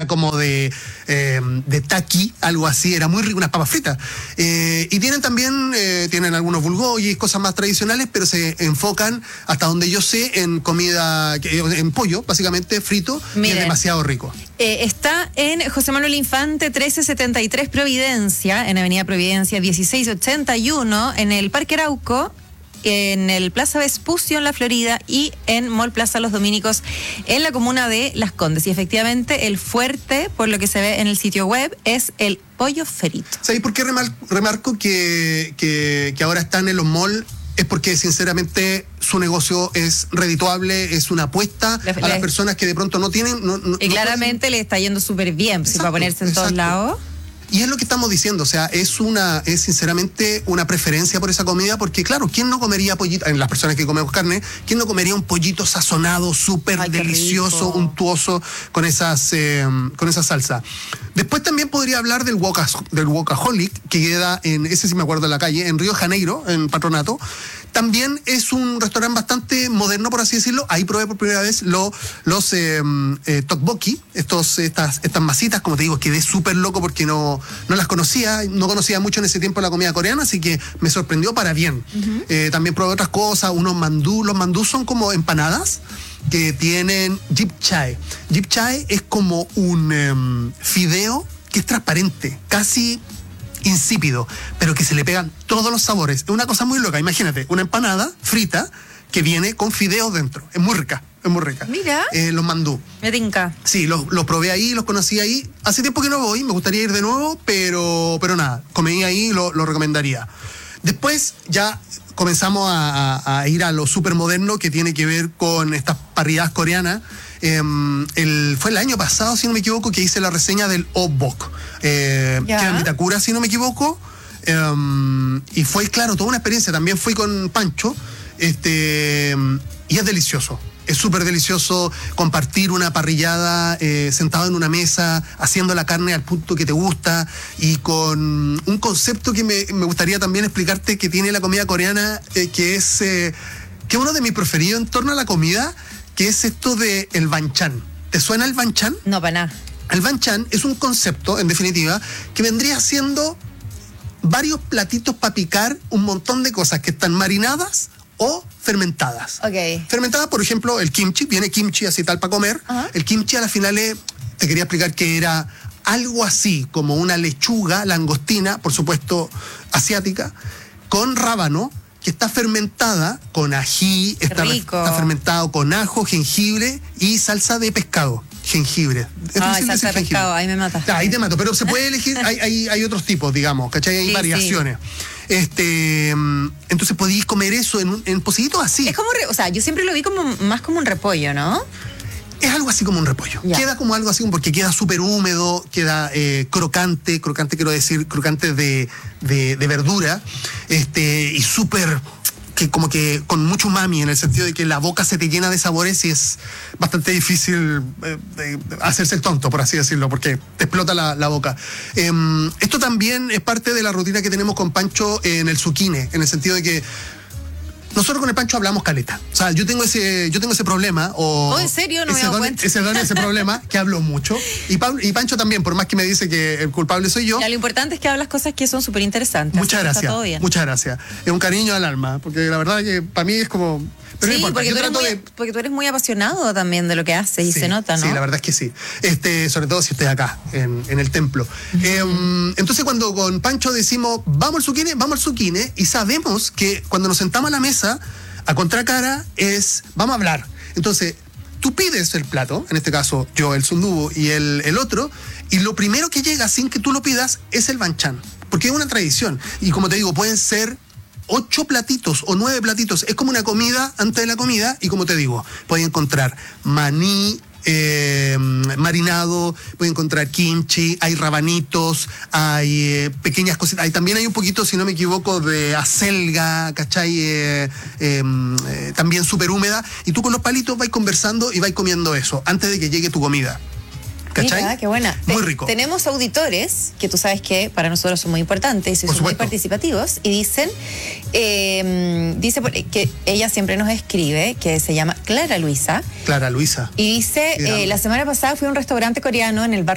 como de taki, algo así, era muy rico, unas papas fritas. Y tienen también, tienen algunos bulgogis, cosas más tradicionales, pero se enfocan, hasta donde yo sé, en comida, en pollo, básicamente, frito. Miren, y es demasiado rico. Está en José Manuel Infante 1373 Providencia, en Avenida Providencia 1681, en el Parque Arauco, en el Plaza Vespucio en la Florida y en Mall Plaza Los Dominicos en la comuna de Las Condes. Y efectivamente el fuerte, por lo que se ve en el sitio web, es el pollo frito. ¿Sabéis por qué remarco que ahora están en los malls? Es porque sinceramente su negocio es redituable, es una apuesta a las personas que de pronto no tienen... y claramente le está yendo súper bien, si va a ponerse en todos lados. Y es lo que estamos diciendo, o sea, es sinceramente una preferencia por esa comida, porque claro, ¿quién no comería pollito? En las personas que comemos carne, ¿quién no comería un pollito sazonado, súper delicioso, untuoso, con esa salsa? Después también podría hablar del Wokaholic, que queda en, ese sí me acuerdo, en la calle, en Río de Janeiro, en Patronato. También es un restaurante bastante moderno, por así decirlo. Ahí probé por primera vez los tteokbokki, estas masitas, como te digo, quedé súper loco porque no las conocía, no conocía mucho en ese tiempo la comida coreana, así que me sorprendió para bien. También probé otras cosas, unos mandú. Los mandú son como empanadas que tienen japchae. Japchae es como un fideo que es transparente, casi insípido, pero que se le pegan todos los sabores. Es una cosa muy loca. Imagínate, una empanada frita que viene con fideos dentro. Es muy rica, es muy rica. Mira. Los mandú. Me tinca. Sí, los probé ahí, los conocí ahí. Hace tiempo que no voy, me gustaría ir de nuevo, pero nada, comí ahí, lo recomendaría. Después ya comenzamos a ir a lo súper moderno, que tiene que ver con estas parrilladas coreanas. Fue el año pasado, si no me equivoco, que hice la reseña del Obok, que era en Vitacura, si no me equivoco, y fue, claro, toda una experiencia. También fui con Pancho, y es delicioso. Es súper delicioso compartir una parrillada sentado en una mesa, haciendo la carne al punto que te gusta, y con un concepto que me gustaría también explicarte que tiene la comida coreana, que es uno de mis preferidos en torno a la comida, que es esto de el banchan. ¿Te suena el banchan? No, para nada. El banchan es un concepto, en definitiva, que vendría siendo varios platitos para picar un montón de cosas que están marinadas o fermentadas. Ok. Fermentadas, por ejemplo, el kimchi, viene kimchi así tal para comer. El kimchi a la final te quería explicar que era algo así como una lechuga langostina, por supuesto asiática, con rábano, que está fermentada con ají, está fermentado con ajo, jengibre y salsa de pescado. Jengibre. Salsa de pescado, ahí me mata. Ahí te mato, pero se puede elegir, hay otros tipos, digamos, ¿cachai? Hay variaciones. Entonces podéis comer eso en pocillitos así. Es como, yo siempre lo vi más como un repollo, ¿no? Es algo así como un repollo. Ya. Queda como algo así, porque queda súper húmedo, queda crocante quiero decir, crocante de verdura, y súper, que como que con mucho umami, en el sentido de que la boca se te llena de sabores y es bastante difícil hacerse el tonto, por así decirlo, porque te explota la boca. Esto también es parte de la rutina que tenemos con Pancho en el Zucchine, en el sentido de que nosotros con el Pancho hablamos caleta. O sea, yo tengo ese problema. ¿En serio? No me he dado cuenta. Ese problema, que hablo mucho. Y Pancho también, por más que me dice que el culpable soy yo. Ya, lo importante es que hablas cosas que son súper interesantes. Muchas gracias. Muchas gracias. Es un cariño al alma, porque la verdad que para mí es como... Pero sí, no importa, porque tú eres muy apasionado también de lo que haces, y se nota, ¿no? Sí, la verdad es que sí. Sobre todo si estoy acá, en el templo. Entonces, cuando con Pancho decimos, vamos al Zucchine, y sabemos que cuando nos sentamos a la mesa, a contracara, vamos a hablar. Entonces, tú pides el plato, en este caso yo, el sundubu, y el otro, y lo primero que llega sin que tú lo pidas es el banchan, porque es una tradición. Y como te digo, pueden ser 8 platitos o 9 platitos. Es como una comida antes de la comida, y como te digo, puedes encontrar maní marinado, puedes encontrar kimchi, hay rabanitos, hay pequeñas cositas, también hay un poquito, si no me equivoco, de acelga, ¿cachai? También súper húmeda, y tú con los palitos vais conversando y vais comiendo eso antes de que llegue tu comida. ¿Cachai? Mira, qué buena. Muy rico. Tenemos auditores que tú sabes que para nosotros son muy importantes y son muy participativos, y dice que ella siempre nos escribe, que se llama Clara Luisa. Clara Luisa. Y dice, la semana pasada fui a un restaurante coreano en el barrio